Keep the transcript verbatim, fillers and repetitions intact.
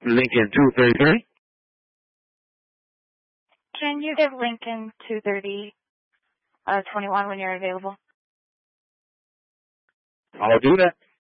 Lincoln two thirty-three. Can you give Lincoln two thirty, uh, twenty-one when you're available? I'll do that.